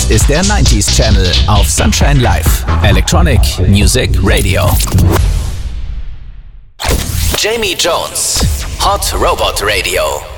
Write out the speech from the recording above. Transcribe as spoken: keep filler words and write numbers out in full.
ist der neunziger Channel auf Sunshine Live. Electronic Music Radio. Jamie Jones, Hot Robot Radio.